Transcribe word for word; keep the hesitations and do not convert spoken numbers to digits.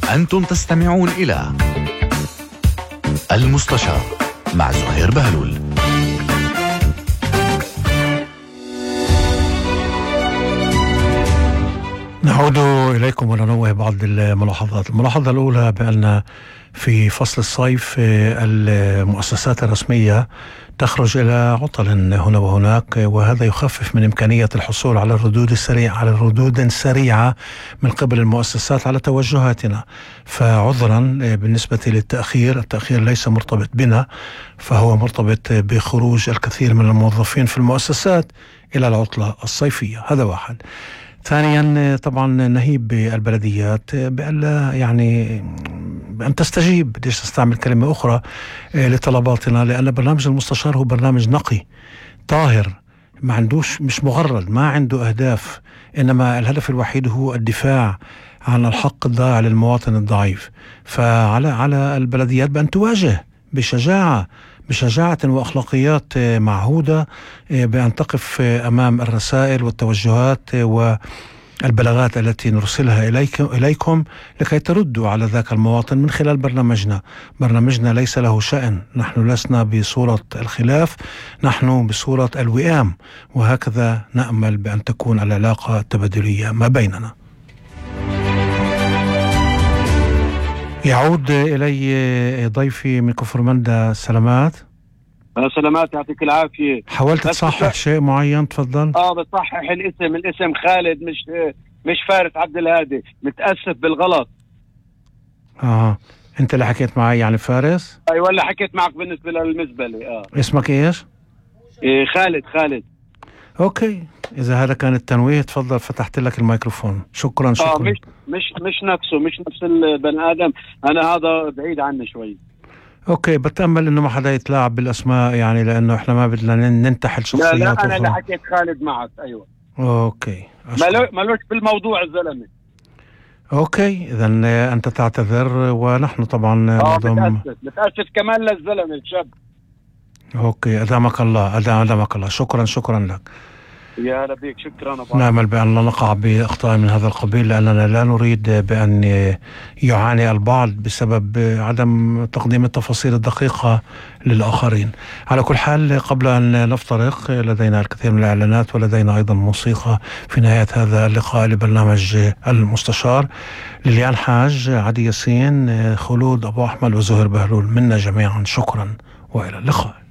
أنتم تستمعون إلى المستشار مع زهير بهلول. نعود إليكم وننوه بعض الملاحظات. الملاحظة الأولى بأن في فصل الصيف المؤسسات الرسمية تخرج إلى عطل هنا وهناك، وهذا يخفف من إمكانية الحصول على الردود السريعة على الردود سريعة من قبل المؤسسات على توجهاتنا. فعذرا بالنسبة للتأخير، التأخير ليس مرتبط بنا، فهو مرتبط بخروج الكثير من الموظفين في المؤسسات إلى العطلة الصيفية. هذا واحد. ثانيا طبعا نهيب بالبلديات بألا يعني بأن تستجيب، بديش استعمل كلمة أخرى، لطلباتنا، لأن برنامج المستشار هو برنامج نقي طاهر، ما عندوش، مش مغرد، ما عنده أهداف، إنما الهدف الوحيد هو الدفاع عن الحق الضائع للمواطن الضعيف. فعلى على البلديات بأن تواجه بشجاعة بشجاعة وأخلاقيات معهودة، بأن تقف أمام الرسائل والتوجهات والبلاغات التي نرسلها إليكم, إليكم لكي تردوا على ذاك المواطن من خلال برنامجنا. برنامجنا ليس له شأن، نحن لسنا بصورة الخلاف، نحن بصورة الوئام، وهكذا نأمل بأن تكون العلاقة التبادلية ما بيننا. يعود إلي ضيفي من كفر مندى. سلامات. سلامات، يعطيك العافية. حاولت تصحح شيء معين؟ تفضل. اه بصحح الاسم، الاسم خالد مش مش فارس عبد الهادي، متأسف بالغلط. اه انت اللي حكيت معي يعني فارس؟ اي ولا حكيت معك بالنسبة للمزبلة. اه اسمك ايش؟ إيه خالد. خالد اوكي، اذا هذا كان التنويه تفضل، فتحت لك الميكروفون. شكرا شكرا. اه مش مش مش نفسه، مش نفس البني ادم، انا هذا بعيد عني شوي. اوكي، بتأمل انه ما حدا يتلاعب بالاسماء، يعني لانه احنا ما بدنا ننتحل شخصيات. لا لا انا أخرى. اللي حكيت خالد معك. ايوه اوكي، مالو مالوش بالموضوع الزلمه. اوكي، اذا انت تعتذر ونحن طبعا اه متأسف متأسف كمان للزلمه الشاب. اوكي، ادامك الله، ادامك الله. شكرا شكرا لك. يا هلا بيك، شكرا. نأمل بأن لا نقع بأخطاء من هذا القبيل، لأننا لا نريد بأن يعاني البعض بسبب عدم تقديم التفاصيل الدقيقة للآخرين. على كل حال، قبل أن نفترق لدينا الكثير من الإعلانات، ولدينا أيضا موسيقى في نهاية هذا اللقاء لبرنامج المستشار. لليان حاج، عدي ياسين، خلود أبو أحمد وزهير بهلول، منا جميعا شكرا وإلى اللقاء.